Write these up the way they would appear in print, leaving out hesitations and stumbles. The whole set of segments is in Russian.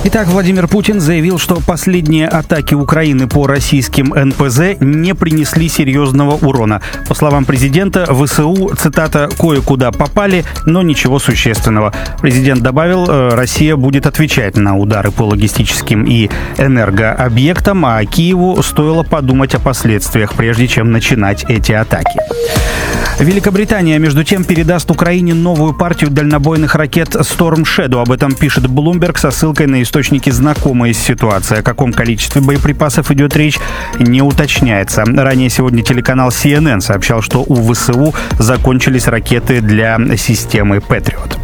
Итак, Владимир Путин заявил, что последние атаки Украины по российским НПЗ не принесли серьезного урона. По словам президента, ВСУ, цитата, «кое-куда попали, но ничего существенного». Президент добавил, Россия будет отвечать на удары по логистическим и энергообъектам, а Киеву стоило подумать о последствиях, прежде чем начинать эти атаки. Великобритания, между тем, передаст Украине новую партию дальнобойных ракет Storm Shadow. Об этом пишет Bloomberg со ссылкой на источники, знакомые с ситуацией. О каком количестве боеприпасов идет речь, не уточняется. Ранее сегодня телеканал CNN сообщал, что у ВСУ закончились ракеты для системы Patriot.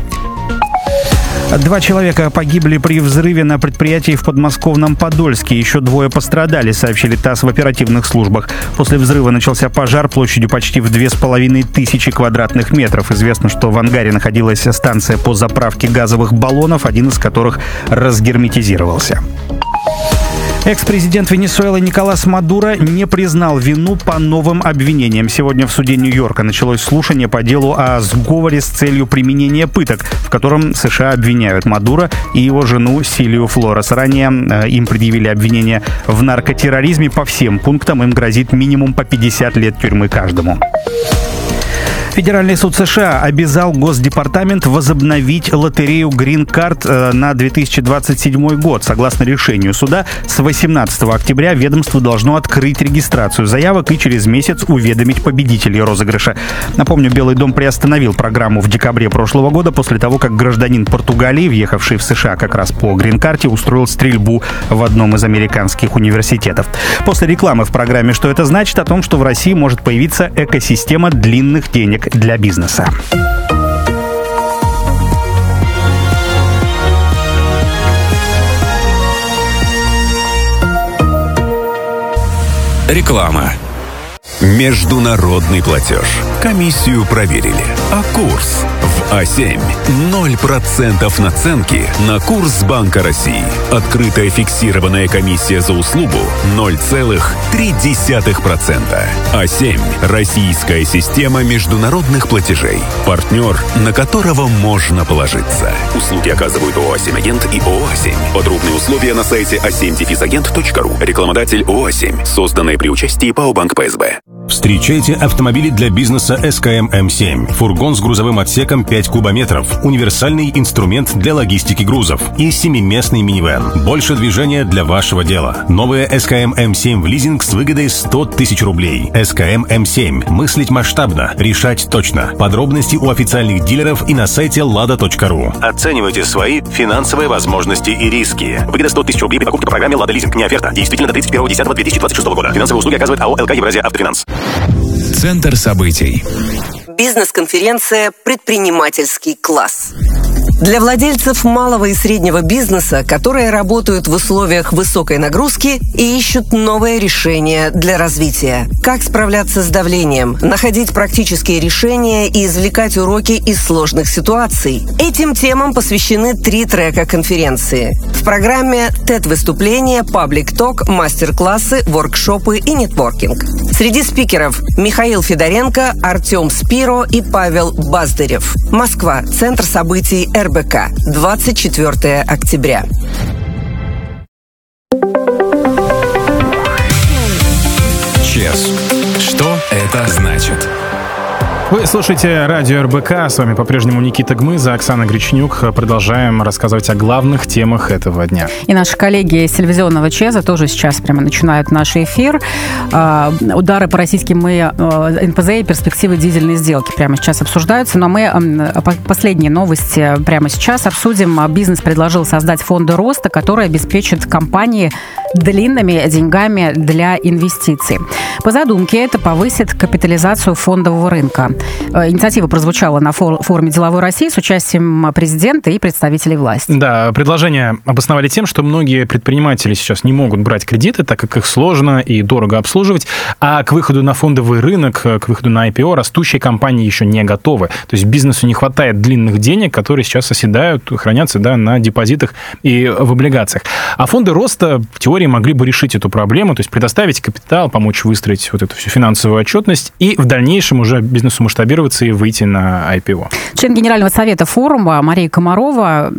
2 человека погибли при взрыве на предприятии в подмосковном Подольске. Еще 2 пострадали, сообщили ТАСС в оперативных службах. После взрыва начался пожар площадью почти в 2500 квадратных метров. Известно, что в ангаре находилась станция по заправке газовых баллонов, один из которых разгерметизировался. Экс-президент Венесуэлы Николас Мадуро не признал вину по новым обвинениям. Сегодня в суде Нью-Йорка началось слушание по делу о сговоре с целью применения пыток, в котором США обвиняют Мадуро и его жену Силию Флорес. Ранее им предъявили обвинения в наркотерроризме. По всем пунктам им грозит минимум по 50 лет тюрьмы каждому. Федеральный суд США обязал Госдепартамент возобновить лотерею Green Card на 2027 год. Согласно решению суда, с 18 октября ведомство должно открыть регистрацию заявок и через месяц уведомить победителей розыгрыша. Напомню, Белый дом приостановил программу в декабре прошлого года после того, как гражданин Португалии, въехавший в США как раз по Green Card, устроил стрельбу в одном из американских университетов. После рекламы в программе «Что это значит?» о том, что в России может появиться экосистема длинных денег для бизнеса. Реклама. Международный платеж. Комиссию проверили. А курс в А7. 0% наценки на курс Банка России. Открытая фиксированная комиссия за услугу 0,3%. А7. Российская система международных платежей. Партнер, на которого можно положиться. Услуги оказывают ООО «А7 Агент» и ООО «А7». Подробные условия на сайте a7-agent.ru. Рекламодатель ООО «А7». Созданное при участии ПАО «Банк ПСБ». Встречайте автомобили для бизнеса СКМ М7. Фургон с грузовым отсеком 5 кубометров. Универсальный инструмент для логистики грузов. И 7-местный минивэн. Больше движения для вашего дела. Новая СКМ М7 в лизинг с выгодой 100 тысяч рублей. СКМ М7. Мыслить масштабно. Решать точно. Подробности у официальных дилеров и на сайте lada.ru. Оценивайте свои финансовые возможности и риски. Выгода 100 тысяч рублей при покупке по программе «Лада Лизинг». Не оферта. Действительно до 31.10.2026 года. Финансовые услуги оказывает АО «ЛК Евразия Автофинанс». Центр событий. Бизнес-конференция «Предпринимательский класс». Для владельцев малого и среднего бизнеса, которые работают в условиях высокой нагрузки и ищут новые решения для развития. Как справляться с давлением, находить практические решения и извлекать уроки из сложных ситуаций. Этим темам посвящены 3 трека конференции. В программе TED-выступления, паблик-ток, мастер-классы, воркшопы и нетворкинг. Среди спикеров Михаил Федоренко, Артем Спиро и Павел Баздарев. Москва. Центр событий РБК. 24 октября. ЧЕС. Что это значит? Вы слушаете радио РБК, с вами по-прежнему Никита Гмыза, Оксана Гречнюк. Продолжаем рассказывать о главных темах этого дня. И наши коллеги из телевизионного ЧЕЗа тоже сейчас прямо начинают наш эфир. Удары по российским НПЗ и перспективы дизельной сделки прямо сейчас обсуждаются. Но мы последние новости прямо сейчас обсудим. Бизнес предложил создать фонды роста, которые обеспечат компании длинными деньгами для инвестиций. По задумке это повысит капитализацию фондового рынка. Инициатива прозвучала на форуме «Деловой России» с участием президента и представителей власти. Да, предложение обосновали тем, что многие предприниматели сейчас не могут брать кредиты, так как их сложно и дорого обслуживать, а к выходу на фондовый рынок, к выходу на IPO растущие компании еще не готовы. То есть бизнесу не хватает длинных денег, которые сейчас оседают, хранятся на депозитах и в облигациях. А фонды роста в теории могли бы решить эту проблему, то есть предоставить капитал, помочь выстроить вот эту всю финансовую отчетность и в дальнейшем уже бизнесу масштабироваться и выйти на IPO. Член Генерального совета форума Мария Комарова